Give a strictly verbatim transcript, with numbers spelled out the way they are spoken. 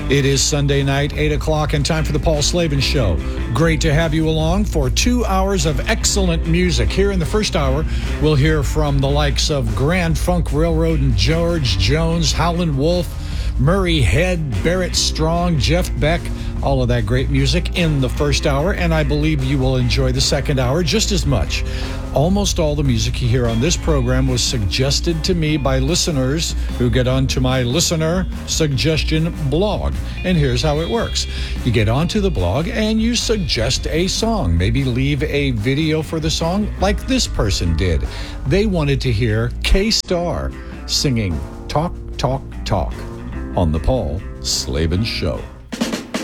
It is Sunday night, eight o'clock, and time for the Paul Slavin Show. Great to have you along for two hours of excellent music. Here in the first hour, we'll hear from the likes of Grand Funk Railroad and George Jones, Howlin' Wolf, Murray Head, Barrett Strong, Jeff Beck, all of that great music in the first hour, and I believe you will enjoy the second hour just as much. Almost all the music you hear on this program was suggested to me by listeners who get onto my listener suggestion blog. And here's how it works. You get onto the blog and you suggest a song. Maybe leave a video for the song like this person did. They wanted to hear K-Star singing Talk, Talk, Talk on the Paul Slavin Show.